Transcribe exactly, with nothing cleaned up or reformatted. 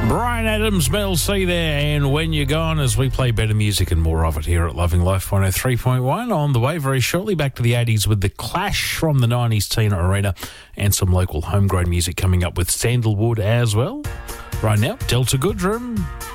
Bryan Adams, Mel C there, and When You're Gone, as we play better music and more of it here at Loving Life one oh three point one. On the way very shortly, back to the eighties with The Clash from the nineties Tina Arena, and some local homegrown music coming up with Sandalwood as well. Right now, Delta Goodrum.